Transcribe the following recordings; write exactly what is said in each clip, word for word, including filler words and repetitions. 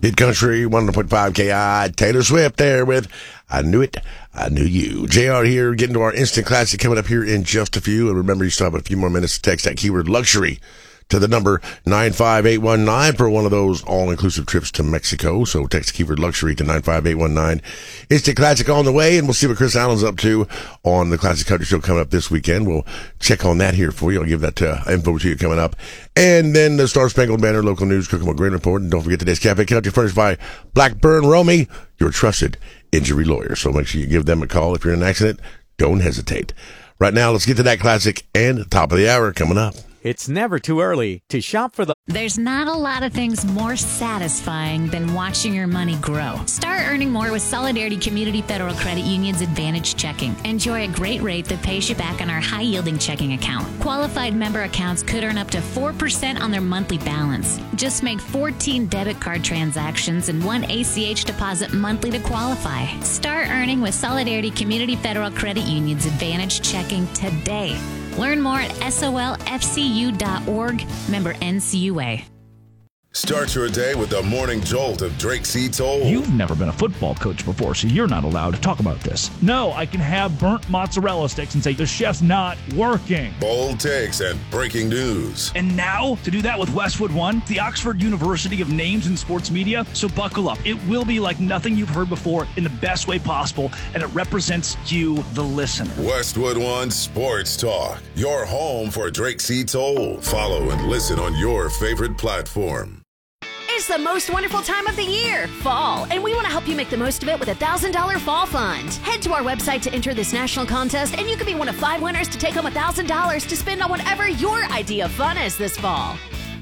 Hit Country, one point five K I. Taylor Swift there with I Knew It, I Knew You. J R here, getting to our instant classic coming up here in just a few. And remember, you still have a few more minutes to text that keyword luxury to the number nine five eight one nine for one of those all-inclusive trips to Mexico. So text keyword luxury to nine five eight one nine. Instant classic on the way, and we'll see what Chris Allen's up to on the Classic Country Show coming up this weekend. We'll check on that here for you. I'll give that uh, info to you coming up. And then the Star Spangled Banner, local news, Kokomo Grain Report. And don't forget today's Cafe Country, furnished by Blackburn Romy, your trusted injury lawyer. So make sure you give them a call. If you're in an accident, don't hesitate. Right now, let's get to that classic and top of the hour coming up. It's never too early to shop for the... There's not a lot of things more satisfying than watching your money grow. Start earning more with Solidarity Community Federal Credit Union's Advantage Checking. Enjoy a great rate that pays you back on our high-yielding checking account. Qualified member accounts could earn up to four percent on their monthly balance. Just make fourteen debit card transactions and one A C H deposit monthly to qualify. Start earning with Solidarity Community Federal Credit Union's Advantage Checking today. Learn more at S O L F C U dot org, member N C U A. Start your day with the morning jolt of Drake C. Toll. You've never been a football coach before, so you're not allowed to talk about this. No, I can have burnt mozzarella sticks and say the chef's not working. Bold takes and breaking news. And now, to do that with Westwood One, the Oxford University of Names in Sports Media. So buckle up. It will be like nothing you've heard before in the best way possible, and it represents you, the listener. Westwood One Sports Talk, your home for Drake C. Toll. Follow and listen on your favorite platform. It's the most wonderful time of the year, fall, and we want to help you make the most of it with a one thousand dollars Fall Fund. Head to our website to enter this national contest, and you could be one of five winners to take home one thousand dollars to spend on whatever your idea of fun is this fall.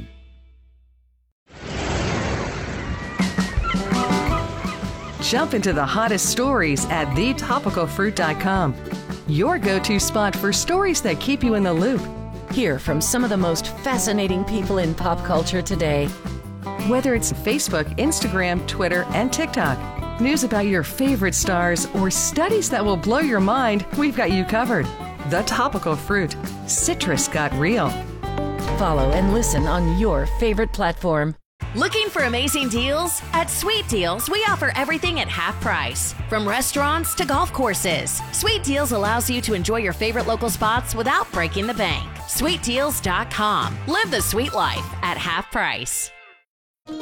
Jump into the hottest stories at the topical fruit dot com, your go-to spot for stories that keep you in the loop. Hear from some of the most fascinating people in pop culture today. Whether it's Facebook, Instagram, Twitter, and TikTok, news about your favorite stars, or studies that will blow your mind, we've got you covered. The Topical Fruit. Citrus got real. Follow and listen on your favorite platform. Looking for amazing deals? At Sweet Deals, we offer everything at half price. From restaurants to golf courses, Sweet Deals allows you to enjoy your favorite local spots without breaking the bank. sweet deals dot com. Live the sweet life at half price.